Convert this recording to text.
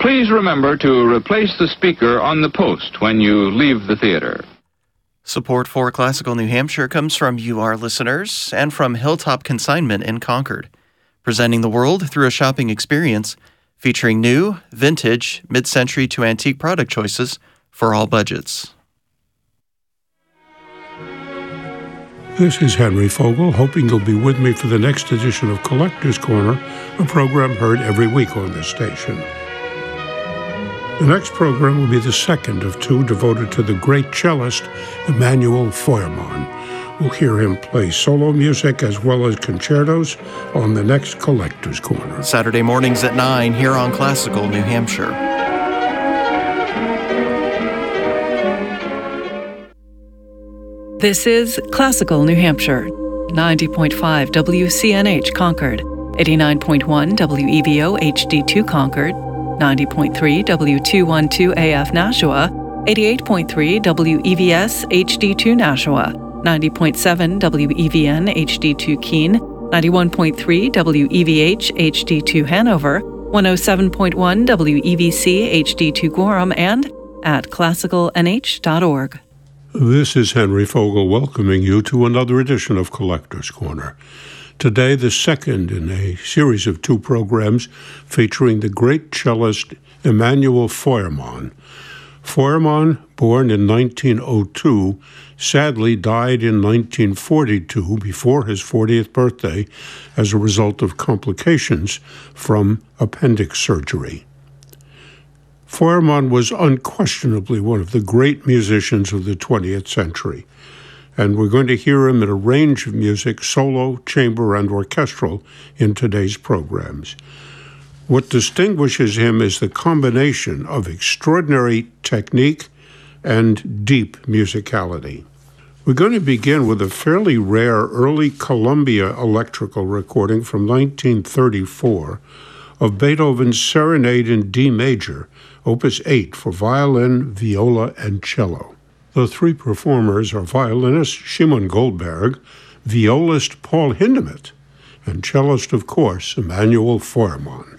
Please remember to replace the speaker on the post when you leave the theater. Support for Classical New Hampshire comes from you, our listeners, and from Hilltop Consignment in Concord, presenting the world through a shopping experience featuring new, vintage, mid-century to antique product choices for all budgets. This is Henry Fogel, hoping you'll be with me for the next edition of Collector's Corner, a program heard every week on this station. The next program will be the second of two devoted to the great cellist Emanuel Feuermann. We'll hear him play solo music as well as concertos on the next Collector's Corner. Saturday mornings at 9 here on Classical New Hampshire. This is Classical New Hampshire, 90.5 WCNH Concord, 89.1 WEVO HD2 Concord, 90.3 W212 AF Nashua, 88.3 WEVS HD2 Nashua, 90.7 WEVN HD2 Keene, 91.3 WEVH HD2 Hanover, 107.1 WEVC HD2 Gorham, and at classicalnh.org. This is Henry Fogel welcoming you to another edition of Collector's Corner. Today, the second in a series of two programs featuring the great cellist Emanuel Feuermann. Feuermann, born in 1902, sadly died in 1942 before his 40th birthday as a result of complications from appendix surgery. Feuermann was unquestionably one of the great musicians of the 20th century, and we're going to hear him in a range of music, solo, chamber, and orchestral, in today's programs. What distinguishes him is the combination of extraordinary technique and deep musicality. We're going to begin with a fairly rare early Columbia electrical recording from 1934 of Beethoven's Serenade in D major, Opus 8 for violin, viola, and cello. The three performers are violinist Shimon Goldberg, violist Paul Hindemith, and cellist, of course, Emanuel Feuermann.